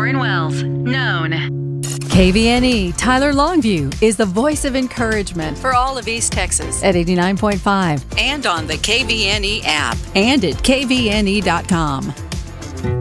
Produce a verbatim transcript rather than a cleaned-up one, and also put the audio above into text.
Byron Wells, known. K V N E Tyler Longview is the voice of encouragement for all of East Texas at eighty-nine point five and on the K V N E app and at K V N E dot com.